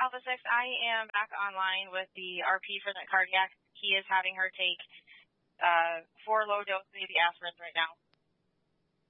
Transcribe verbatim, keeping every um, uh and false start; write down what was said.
Alpha six. I am back online with the R P for that cardiac. He is having her take uh, four low-dose baby aspirins right now.